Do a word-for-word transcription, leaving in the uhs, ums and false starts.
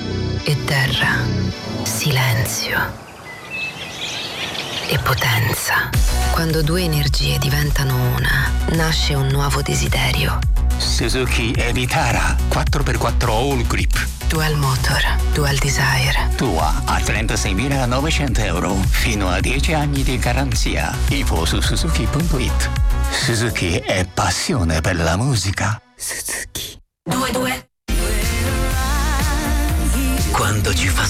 e terra, silenzio e potenza. Quando due energie diventano una, nasce un nuovo desiderio. Suzuki Evitara quattro per quattro All Grip. Dual Motor, Dual Desire. Tua a trentaseimilanovecento euro, fino a dieci anni di garanzia. Info su suzuki punto it. Suzuki è passione per la musica. Suzuki. Due due. Quando ci fa